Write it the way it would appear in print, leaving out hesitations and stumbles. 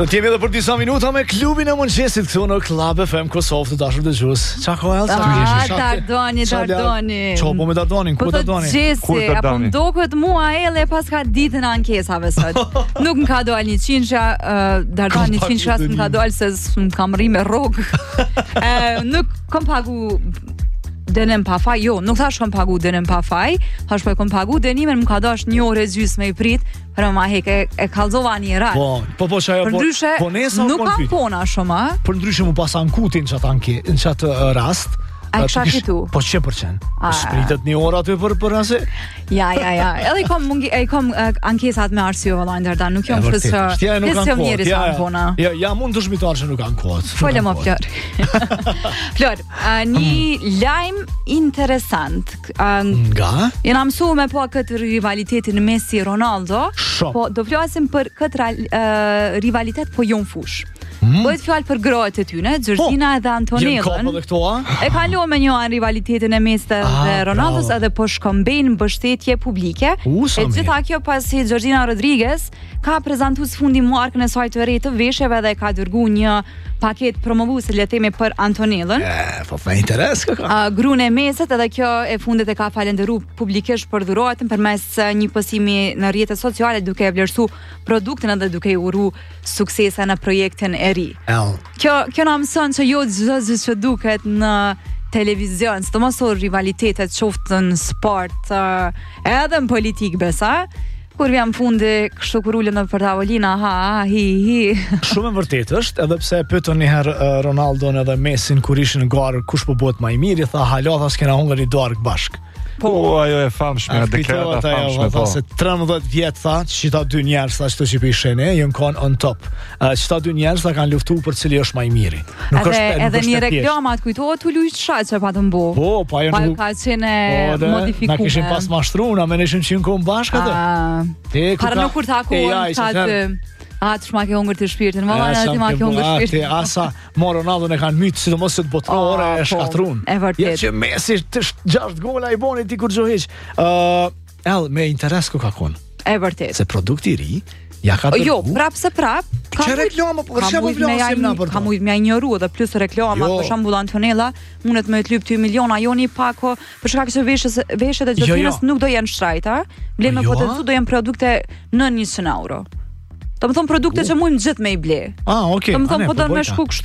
Do t'jemi edhe për disa minuta me klubin e mëngjesit këtu në Club FM Kosovë të dashur dëgjues. Çka ka Elsa? Dardoni. Ço po me Dardonin, ku Dardoni? Ku Dardoni? Po ndoket mua elle pas ka ditën e ankesave sot. Nuk më ka dalë 100, Dardoni 100 më ka dalë se më kam rri me rrogë. Nuk kam pagu dënim pa faj, jo, nuk thash kam pagu dënim pa faj, thash po kam pagu dënimin, më ka dash 1 orë gjys me i prit, për ma hek e kallzova një rat. Po çajo po nesa nuk kam pona shumë, a? Për ndryshe mu pas ankutin në çat rast. A kisha fitu? Po 100%. Spritet 1 orë aty për ase. Ja. Edhe kam ankesat me arsye valla ndërdan, nuk jam fshë. Nuk kanë kohë. Pona. Ja mund të shmitar që nuk kanë kohë. Folëm o Flor. Flor, një lajm interesant. Nga? Jena mësuar me po këtë rivalitetin Messi Ronaldo, po do flasim për këtë rivalitet po jon fush. Bëhet fjalë për gratë e tyne, Georgina dhe Antonellën. E kalon me një rivalitetin e Messi dhe Ronaldos edhe po shkëmbejnë mbështetje publike. E gjitha kjo pasi Georgina Rodriguez ka prezantuar së fundi markën e saj të re të veshjeve dhe ka dërguar një paket promovuese le të themi për Antonellën. Po me interes ka. Gruan e Messit edhe kjo e fundit e ka falendëruar publikisht për dhuratën përmes një postimi në rrjetet sociale duke e vlerësuar produktin edhe duke i uru suksese në projektin e ri. Kjo na mëson që jo çdo që duket në televizion, sidomos rivalitetet qoftë në sport edhe në politik besa. Kur vjam fundi kështu kur ulen në për tavolina, hi. Shumë e vërtet është, edhe pse pyetën një herë Ronaldon edhe Messin kur ishin në garë kush po bëhet më i miri, tha hala tha s'kena hungër një darkë bashk. Po ajo e famshme, deklarata famshme po. Se 13 vjet tha, çita 2 njerëz tha çto që pishin, jon kanë on top. Çita 2 njerëz tha kanë luftuar për cili është më i miri. Nuk është edhe një reklamat kujtohet u luaj çaj çfarë patëm bo. Po ajo nuk ka qenë modifikuar. Na kishin pas mashtruar, na menishim qenë kon bashkë atë. Para nuk kur takuan çat atë shma ke hungër të shpirtin, valla në ati ma ke hungër shpirtin. Asa, ma Ronaldo në kanë mytë, sidomos se të botërore e shkatrun. E vërtet. Që Messi të 6 gola i boni ti kur gjohiq. Me interes ku ka kon. E vërtet. Se produkti i ri, ja ka tërgu. Jo, prap se prap. Që reklama, për shembull vlasim na për to. Ka mujt me ignoru edhe plus reklama, për shembull Antonella, mundet me të lyp 2 miliona, jo një pako, për shkak se veshjet e Georginës nuk do jenë shtrajta, vlen me potencu do jenë produkte në 100 euro. Do më thonë produkte që mujmë gjithë me i ble. Okay. Do më thonë po do me shku kështu